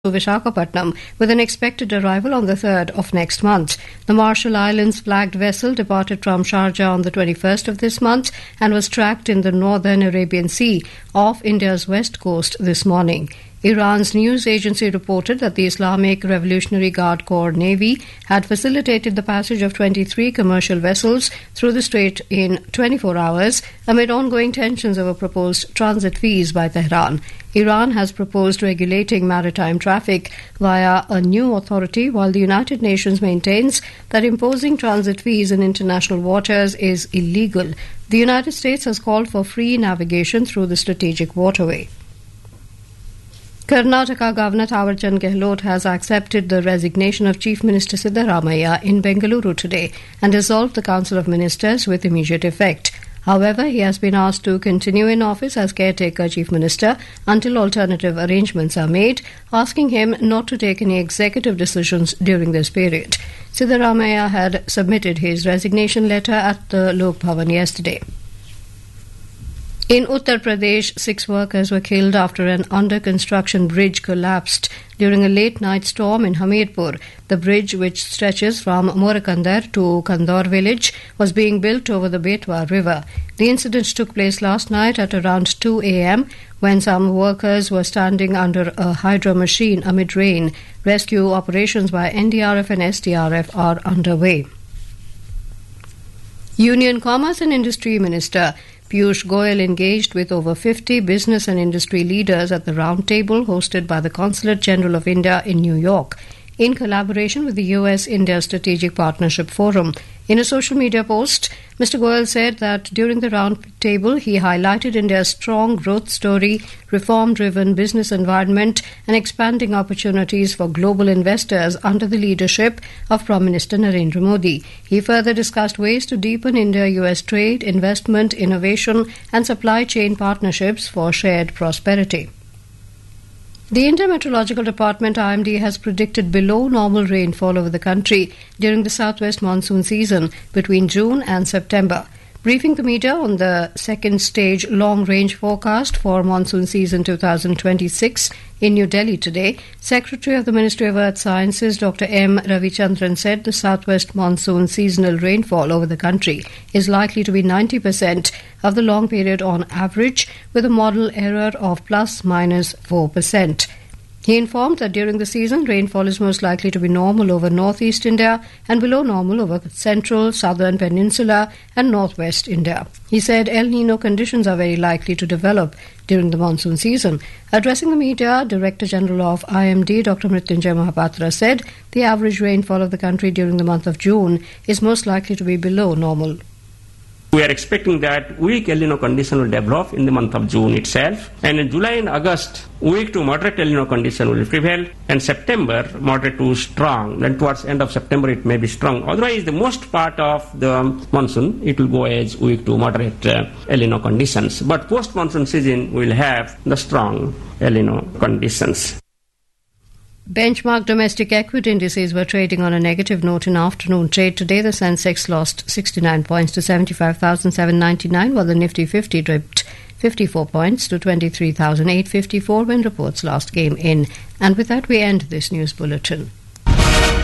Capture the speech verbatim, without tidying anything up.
to Visakhapatnam with an expected arrival on the third of next month. The Marshall Islands flagged vessel departed from Sharjah on the twenty-first of this month and was tracked in the northern Arabian Sea off India's west coast this morning. Iran's news agency reported that the Islamic Revolutionary Guard Corps Navy had facilitated the passage of twenty-three commercial vessels through the strait in twenty-four hours amid ongoing tensions over proposed transit fees by Tehran. Iran has proposed regulating maritime traffic via a new authority, while the United Nations maintains that imposing transit fees in international waters is illegal. The United States has called for free navigation through the strategic waterway. Karnataka Governor Thawarchand Gehlot has accepted the resignation of Chief Minister Siddaramaiah in Bengaluru today and dissolved the Council of Ministers with immediate effect. However, he has been asked to continue in office as caretaker Chief Minister until alternative arrangements are made, asking him not to take any executive decisions during this period. Siddaramaiah had submitted his resignation letter at the Lok Bhavan yesterday. In Uttar Pradesh, six workers were killed after an under-construction bridge collapsed during a late-night storm in Hamirpur. The bridge, which stretches from Morakandar to Kandor village, was being built over the Betwa River. The incident took place last night at around two a.m. when some workers were standing under a hydro machine amid rain. Rescue operations by N D R F and S D R F are underway. Union Commerce and Industry Minister Piyush Goyal engaged with over fifty business and industry leaders at the roundtable hosted by the Consulate General of India in New York, in collaboration with the U S India Strategic Partnership Forum. In a social media post, Mister Goyal said that during the roundtable he highlighted India's strong growth story, reform-driven business environment and expanding opportunities for global investors under the leadership of Prime Minister Narendra Modi. He further discussed ways to deepen India-U S trade, investment, innovation and supply chain partnerships for shared prosperity. The Indian Meteorological Department I M D has predicted below normal rainfall over the country during the southwest monsoon season between June and September. Briefing the media on the second stage long-range forecast for monsoon season twenty twenty-six in New Delhi today, Secretary of the Ministry of Earth Sciences Doctor M. Ravichandran said the southwest monsoon seasonal rainfall over the country is likely to be ninety percent of the long period on average, with a model error of plus minus four percent. He informed that during the season, rainfall is most likely to be normal over northeast India and below normal over central, southern peninsula and northwest India. He said El Nino conditions are very likely to develop during the monsoon season. Addressing the media, Director General of I M D, Doctor Mrityunjay Mahapatra, said the average rainfall of the country during the month of June is most likely to be below normal. We are expecting that weak El Nino condition will develop in the month of June itself, and in July and August, weak to moderate El Nino condition will prevail, and September, moderate to strong. Then towards end of September, it may be strong. Otherwise, the most part of the monsoon, it will go as weak to moderate uh, El Nino conditions. But post-monsoon season will have the strong El Nino conditions. Benchmark domestic equity indices were trading on a negative note in afternoon trade. Today, the Sensex lost sixty-nine points to seventy-five thousand seven hundred ninety-nine, while the Nifty fifty dipped fifty-four points to twenty-three thousand eight hundred fifty-four when reports last came in. And with that, we end this news bulletin.